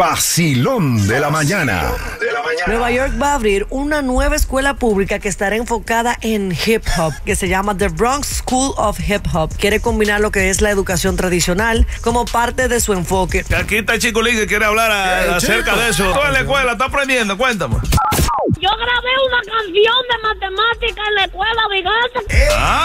vacilón de la mañana. Nueva York va a abrir una nueva escuela pública que estará enfocada en hip hop, que se llama The Bronx School of Hip Hop. Quiere combinar lo que es la educación tradicional como parte de su enfoque. Aquí está el Chico Lee que quiere hablar acerca de eso. Tú en la escuela estás aprendiendo, cuéntame. Yo grabé una canción de matemática en la escuela, Vigante.